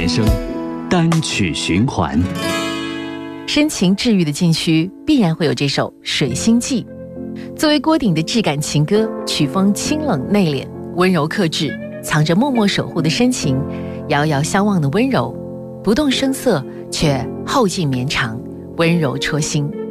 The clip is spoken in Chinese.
原声，单曲循环。 深情治愈的禁区必然会有这首《水星记》。作为郭顶的质感情歌，曲风清冷内敛，温柔克制，藏着默默守护的深情，遥遥相望的温柔，不动声色却后劲绵长，温柔戳心。